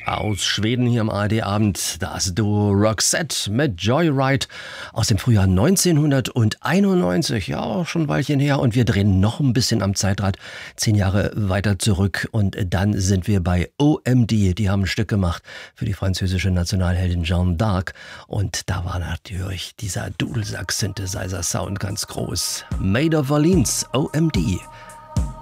Aus Schweden hier im ARD-Abend, das Duo Roxette mit Joyride aus dem Frühjahr 1991. Ja, auch schon ein Weilchen her. Und wir drehen noch ein bisschen am Zeitrad, 10 Jahre weiter zurück. Und dann sind wir bei OMD. Die haben ein Stück gemacht für die französische Nationalheldin Jeanne d'Arc. Und da war natürlich dieser Dudelsack-Synthesizer-Sound ganz groß. Maid of Orleans, OMD.